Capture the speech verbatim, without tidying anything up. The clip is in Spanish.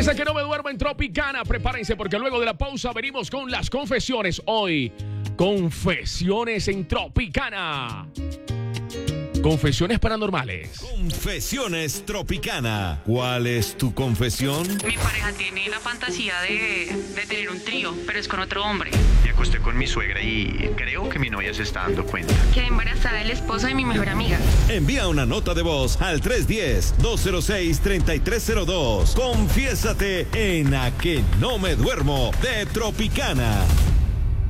Esa que no me duermo en Tropicana, prepárense porque luego de la pausa venimos con las confesiones. Hoy, confesiones en Tropicana. Confesiones paranormales. Confesiones Tropicana. ¿Cuál es tu confesión? Mi pareja tiene la fantasía de, de tener un trío, pero es con otro hombre. Me acosté con mi suegra y creo que mi novia se está dando cuenta. Quedé embarazada del esposo de mi mejor amiga. Envía una nota de voz al tres uno cero, dos cero seis, tres tres cero dos. Confiésate en A Que No Me Duermo de Tropicana.